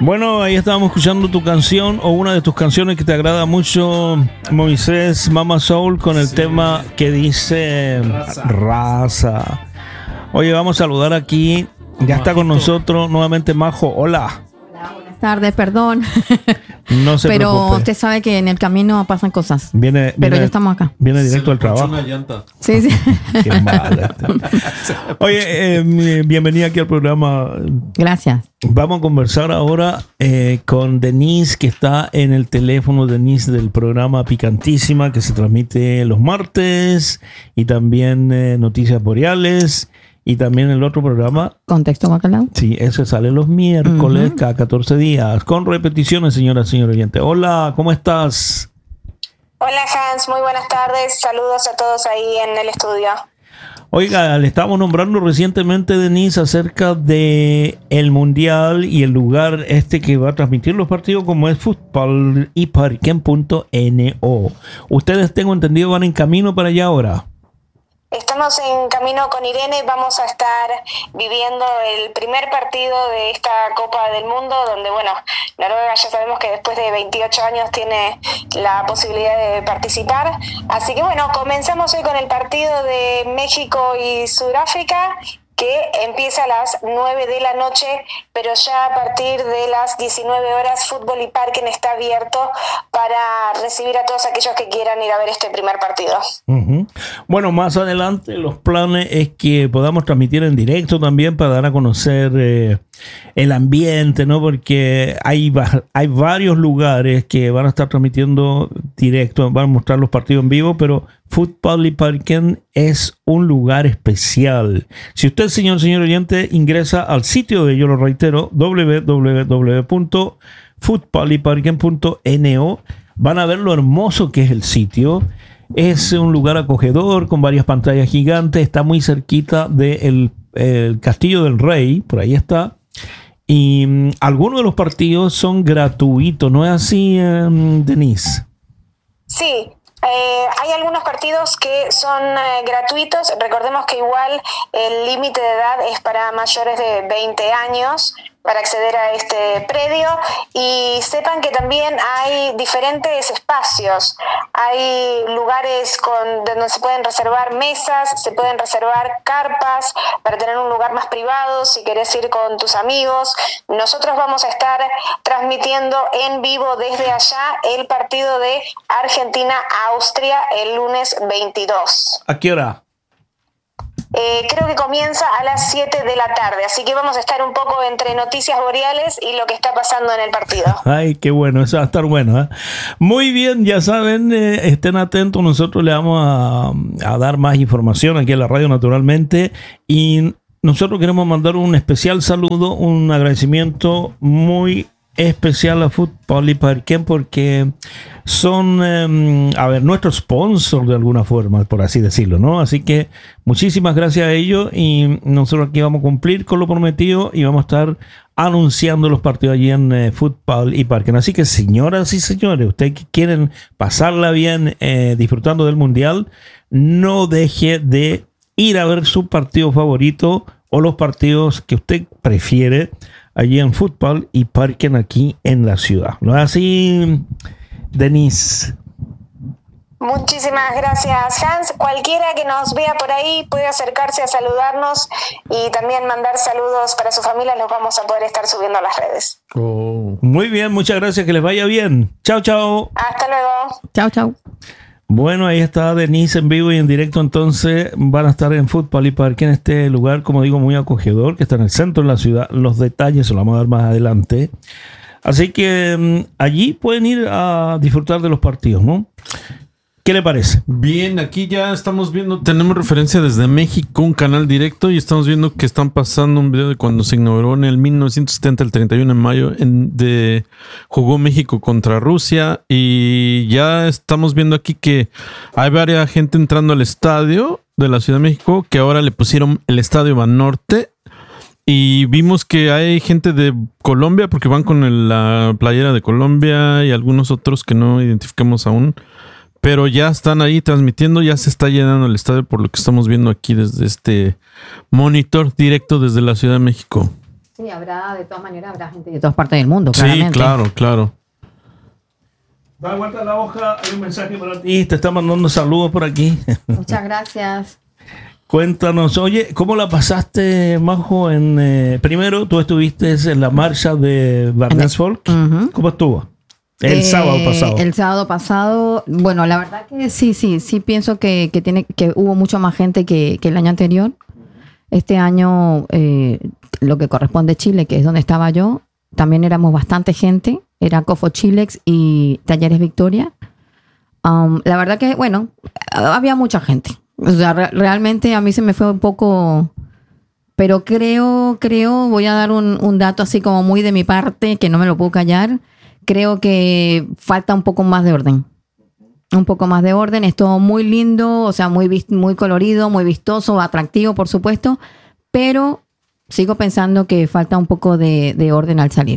Bueno, ahí estábamos escuchando tu canción o una de tus canciones que te agrada mucho, Moisés, Mama Soul, con el tema que dice Raza. Oye, vamos a saludar aquí. Ya está con nosotros nuevamente Majo. Hola. Buenas tardes, perdón. No se pero preocupe. usted sabe que en el camino pasan cosas. Pero ya estamos acá. Viene directo al trabajo. Una llanta. Sí. Qué mal. Oye, bienvenida aquí al programa. Gracias. Vamos a conversar ahora con Denise, que está en el teléfono. Denise, del programa Picantísima, que se transmite los martes, y también Noticias Boreales, y también el otro programa. Contexto Bacalao. Sí, ese sale los miércoles, cada 14 días, con repeticiones, señora oyente. Hola, ¿cómo estás? Hola Hans, muy buenas tardes. Saludos a todos ahí en el estudio. Oiga, le estábamos nombrando recientemente, Denise, acerca de el Mundial y el lugar que va a transmitir los partidos, como es futboliparken.no. Ustedes, tengo entendido, van en camino para allá ahora. Estamos en camino con Irene, vamos a estar viviendo el primer partido de esta Copa del Mundo, donde, bueno, Noruega ya sabemos que después de 28 años tiene la posibilidad de participar. Así que, bueno, comenzamos hoy con el partido de México y Sudáfrica, que empieza a las 9 de la noche, pero ya a partir de las 19 horas Fútbol y Parken está abierto para recibir a todos aquellos que quieran ir a ver este primer partido. Uh-huh. Bueno, más adelante los planes es que podamos transmitir en directo también para dar a conocer el ambiente, ¿no? Porque hay varios lugares que van a estar transmitiendo directo, van a mostrar los partidos en vivo, pero Fútbol y Parken es un lugar especial. Si usted, señor oyente, ingresa al sitio de, yo lo reitero, www.futboliparken.no, van a ver lo hermoso que es el sitio. Es un lugar acogedor con varias pantallas gigantes. Está muy cerquita del Castillo del Rey, por ahí está. Y algunos de los partidos son gratuitos, ¿no es así, Denise? Sí. Hay algunos partidos que son gratuitos. Recordemos que igual el límite de edad es para mayores de 20 años para acceder a este predio, y sepan que también hay diferentes espacios. Hay lugares donde se pueden reservar mesas, se pueden reservar carpas para tener un lugar más privado si querés ir con tus amigos. Nosotros vamos a estar transmitiendo en vivo desde allá el partido de Argentina-Austria el lunes 22. ¿A qué hora? Creo que comienza a las 7 de la tarde, así que vamos a estar un poco entre Noticias Boreales y lo que está pasando en el partido. Ay, qué bueno, eso va a estar bueno, ¿eh? Muy bien, ya saben, estén atentos, nosotros le vamos a dar más información aquí en la radio, naturalmente, y nosotros queremos mandar un especial saludo, un agradecimiento muy especial a Fútbol y Parken, porque son nuestros sponsors de alguna forma, por así decirlo, ¿no? Así que muchísimas gracias a ellos, y nosotros aquí vamos a cumplir con lo prometido y vamos a estar anunciando los partidos allí en Fútbol y Parken. Así que, señoras y señores, ustedes que quieren pasarla bien disfrutando del Mundial, no deje de ir a ver su partido favorito o los partidos que usted prefiere allí en Fútbol y Parken aquí en la ciudad. ¿No es así, Denise? Muchísimas gracias, Hans. Cualquiera que nos vea por ahí puede acercarse a saludarnos y también mandar saludos para su familia. Los vamos a poder estar subiendo a las redes. Oh. Muy bien, muchas gracias. Que les vaya bien. Chao, chao. Hasta luego. Chao, chao. Bueno, ahí está Denise en vivo y en directo. Entonces van a estar en Fútbol y Parken, en este lugar, como digo, muy acogedor, que está en el centro de la ciudad. Los detalles se los vamos a dar más adelante. Así que allí pueden ir a disfrutar de los partidos, ¿no? ¿Qué le parece? Bien, aquí ya estamos viendo, tenemos referencia desde México, un canal directo, y estamos viendo que están pasando un video de cuando se inauguró en el 1970, el 31 de mayo, jugó México contra Rusia, y ya estamos viendo aquí que hay varias gente entrando al estadio de la Ciudad de México, que ahora le pusieron el Estadio Banorte, y vimos que hay gente de Colombia, porque van con la playera de Colombia y algunos otros que no identificamos aún. Pero ya están ahí transmitiendo, ya se está llenando el estadio por lo que estamos viendo aquí desde este monitor directo desde la Ciudad de México. Sí, de todas maneras, habrá gente de todas partes del mundo, Sí, claramente. claro. Da vuelta la hoja, hay un mensaje para ti, te está mandando saludos por aquí. Muchas gracias. Cuéntanos, oye, ¿cómo la pasaste, Majo? Primero, tú estuviste en la marcha de Vardens Folk. Ujú. ¿Cómo estuvo? El sábado pasado. El sábado pasado, bueno, la verdad que sí pienso que hubo mucho más gente que el año anterior. Este año, lo que corresponde a Chile, que es donde estaba yo, también éramos bastante gente. Era Cofo Chilex y Talleres Victoria. La verdad que, bueno, había mucha gente. O sea, realmente a mí se me fue un poco... Pero creo, voy a dar un dato así como muy de mi parte, que no me lo puedo callar. Creo que falta un poco más de orden. Un poco más de orden. Es todo muy lindo, o sea, muy colorido, muy vistoso, atractivo, por supuesto. Pero sigo pensando que falta un poco de orden al salir.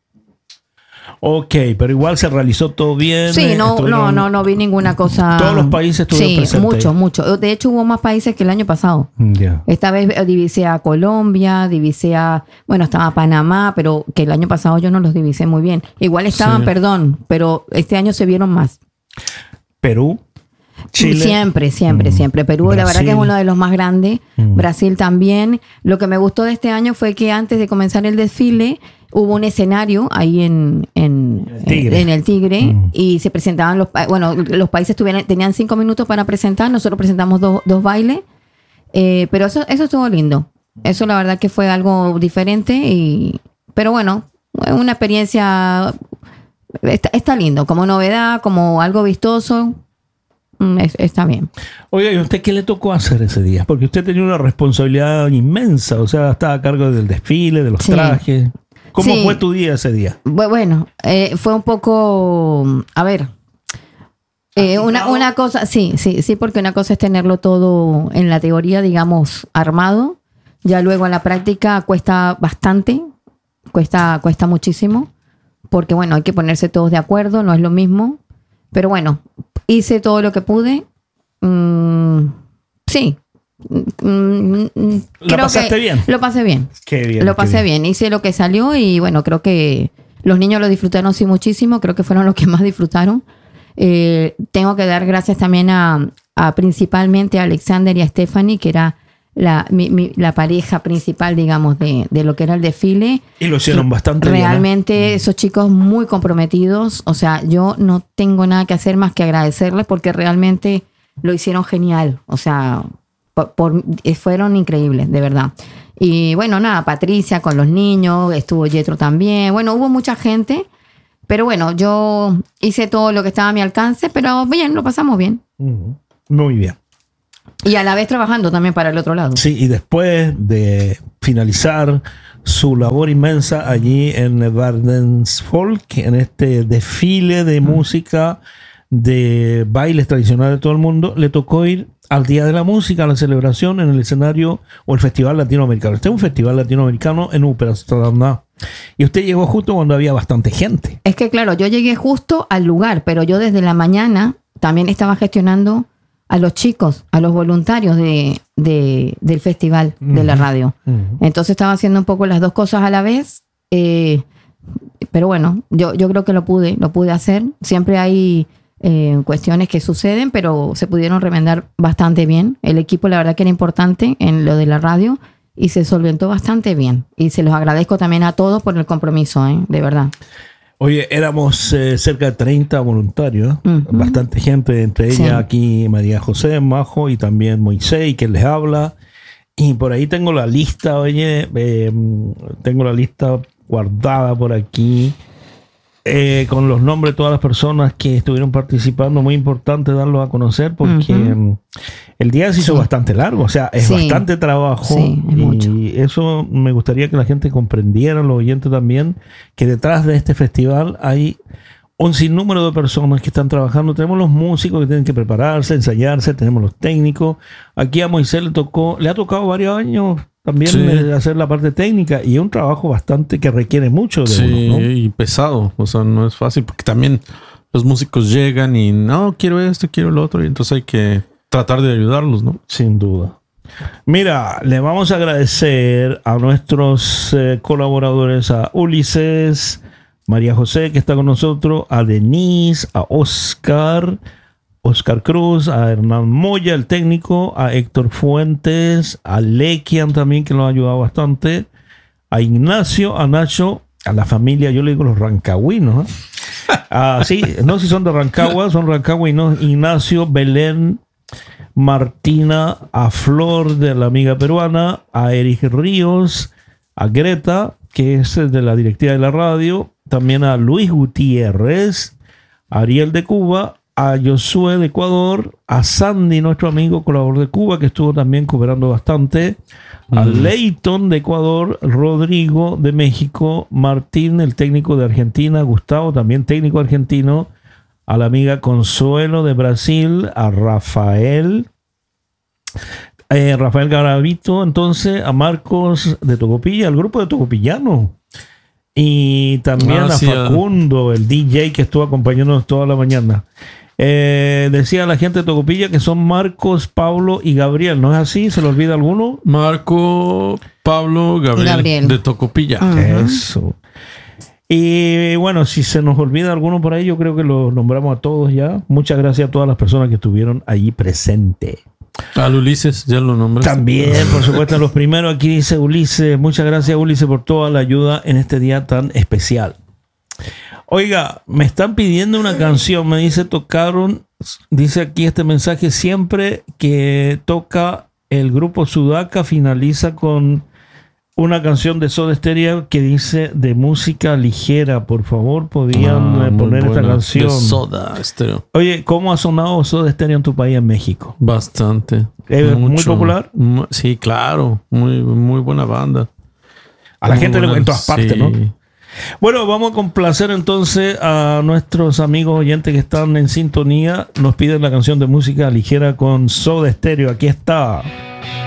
Ok, pero igual se realizó todo bien. Sí, no vi ninguna cosa. Todos los países estuvieron presentes. Sí, mucho. De hecho, hubo más países que el año pasado. Ya. Esta vez divisé a Colombia, estaba Panamá, pero que el año pasado yo no los divisé muy bien. Igual estaban, Sí. Perdón, pero este año se vieron más. Perú, Chile. Siempre. Perú, la verdad Brasil. que es uno de los más grandes. Brasil también. Lo que me gustó de este año fue que antes de comenzar el desfile hubo un escenario ahí en el Tigre y se presentaban los países tenían 5 minutos para presentar. Nosotros presentamos dos bailes, pero eso estuvo lindo. Eso la verdad que fue algo diferente pero bueno, una experiencia está lindo, como novedad, como algo vistoso. Está bien. Oiga, ¿y usted qué le tocó hacer ese día? Porque usted tenía una responsabilidad inmensa, o sea, estaba a cargo del desfile, de los trajes. ¿Cómo fue tu día ese día? Bueno, fue un poco, a ver, una cosa, sí, porque una cosa es tenerlo todo en la teoría, digamos, armado. Ya luego en la práctica cuesta bastante, cuesta muchísimo, porque bueno, hay que ponerse todos de acuerdo, no es lo mismo. Pero bueno, hice todo lo que pude. Sí. ¿Lo pasaste bien? Lo pasé bien. Qué bien. Lo pasé bien. Hice lo que salió y bueno, creo que los niños lo disfrutaron sí muchísimo. Creo que fueron los que más disfrutaron. Tengo que dar gracias también a principalmente a Alexander y a Stephanie, que era la pareja principal, digamos, de lo que era el desfile. Y lo hicieron bastante bien. Realmente esos chicos muy comprometidos. O sea, yo no tengo nada que hacer más que agradecerles porque realmente lo hicieron genial. O sea, fueron increíbles, de verdad. Y bueno, nada, Patricia con los niños, estuvo Yetro también. Bueno, hubo mucha gente, pero bueno, yo hice todo lo que estaba a mi alcance, pero bien, lo pasamos bien. Muy bien. Y a la vez trabajando también para el otro lado. Sí, y después de finalizar su labor inmensa allí en Vardens Folk, en este desfile de música, de bailes tradicionales de todo el mundo, le tocó ir al Día de la Música, a la celebración en el escenario o el Festival Latinoamericano. Este es un festival latinoamericano en Amsterdam. Y usted llegó justo cuando había bastante gente. Es que claro, yo llegué justo al lugar, pero yo desde la mañana también estaba gestionando a los chicos, a los voluntarios del festival de la radio. Entonces estaba haciendo un poco las dos cosas a la vez. Pero bueno, yo creo que lo pude hacer. Siempre hay cuestiones que suceden, pero se pudieron remendar bastante bien. El equipo, la verdad que era importante en lo de la radio y se solventó bastante bien. Y se los agradezco también a todos por el compromiso, de verdad. Oye, éramos cerca de 30 voluntarios, bastante gente, entre ellas aquí María José, Majo y también Moisés, que les habla. Y por ahí tengo la lista, tengo la lista guardada por aquí, con los nombres de todas las personas que estuvieron participando. Muy importante darlos a conocer porque el día se hizo bastante largo, o sea, es bastante trabajo. Sí, es mucho. Y eso me gustaría que la gente comprendiera, los oyentes también, que detrás de este festival hay un sinnúmero de personas que están trabajando. Tenemos los músicos que tienen que prepararse, ensayarse, tenemos los técnicos. Aquí a Moisés le ha tocado varios años también hacer la parte técnica, y es un trabajo bastante que requiere mucho de uno, ¿no? Y pesado, o sea, no es fácil porque también los músicos llegan y no, quiero esto, quiero lo otro, y entonces hay que tratar de ayudarlos, ¿no? Sin duda. Mira, le vamos a agradecer a nuestros colaboradores, a Ulises, María José, que está con nosotros, a Denise, a Oscar Cruz, a Hernán Moya, el técnico, a Héctor Fuentes, a Lequian también, que nos ha ayudado bastante, a Ignacio, a Nacho, a la familia, yo le digo los rancagüinos, sí, no si son de Rancagua, son rancagüinos, Ignacio, Belén, Martina, a Flor de la amiga peruana, a Eric Ríos, a Greta, que es de la directiva de la radio, también a Luis Gutiérrez, a Ariel de Cuba, a Josué de Ecuador, a Sandy, nuestro amigo colaborador de Cuba, que estuvo también cooperando bastante, a Leighton de Ecuador, Rodrigo de México, Martín, el técnico de Argentina, Gustavo, también técnico argentino, a la amiga Consuelo de Brasil, a Rafael Garavito, entonces a Marcos de Tocopilla, al grupo de Tocopillano, y también a Facundo, el DJ que estuvo acompañándonos toda la mañana. Decía la gente de Tocopilla que son Marcos, Pablo y Gabriel, ¿no es así? ¿Se le olvida alguno? Marco, Pablo, Gabriel. De Tocopilla. Eso. Y bueno, si se nos olvida alguno por ahí, yo creo que los nombramos a todos ya. Muchas gracias a todas las personas que estuvieron allí presentes. Al Ulises, ya lo nombré. También, por supuesto, los primeros aquí dice Ulises. Muchas gracias, Ulises, por toda la ayuda en este día tan especial. Oiga, me están pidiendo una canción, me dice, dice aquí este mensaje, siempre que toca el grupo Sudaca finaliza con una canción de Soda Stereo que dice de música ligera. Por favor, podían poner esta canción. De Soda Stereo. Oye, ¿cómo ha sonado Soda Stereo en tu país, en México? Bastante. ¿Muy popular? Sí, claro. Muy, muy buena banda. A la gente en todas partes, ¿no? Bueno, vamos a complacer entonces a nuestros amigos oyentes que están en sintonía. Nos piden la canción de música ligera con Soda Stereo. Aquí está.